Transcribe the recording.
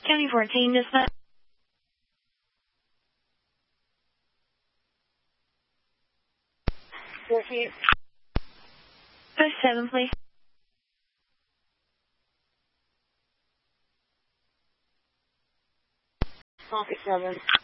County 14, dispatch. 14. Post 7, please. Pocket 7.